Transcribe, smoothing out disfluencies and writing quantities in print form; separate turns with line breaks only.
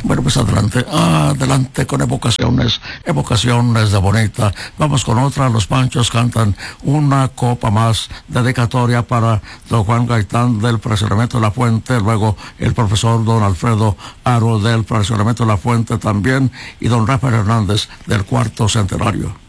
Bueno, pues adelante con evocaciones de Bonita. Vamos con otra. Los Panchos cantan Una Copa Más, dedicatoria para don Juan Gaitán del Fraccionamiento de la Fuente, luego el profesor don Alfredo Aro del Fraccionamiento de la Fuente también, y don Rafael Hernández del Cuarto Centenario.